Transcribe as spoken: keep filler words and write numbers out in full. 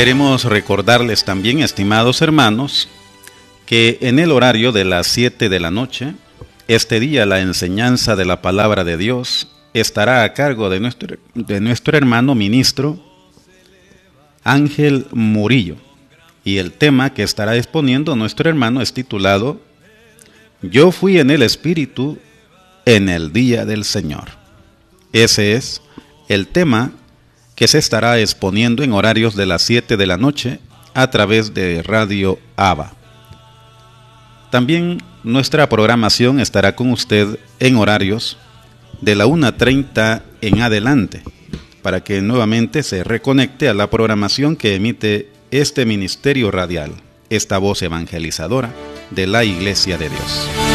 Queremos recordarles también, estimados hermanos, que en el horario de las siete de la noche, este día la enseñanza de la palabra de Dios estará a cargo de nuestro, de nuestro hermano ministro Ángel Murillo. Y el tema que estará exponiendo nuestro hermano es titulado Yo fui en el Espíritu en el día del Señor. Ese es el tema que se estará exponiendo en horarios de las siete de la noche a través de Radio Abba. También nuestra programación estará con usted en horarios de la una treinta en adelante, para que nuevamente se reconecte a la programación que emite este ministerio radial, esta voz evangelizadora de la Iglesia de Dios.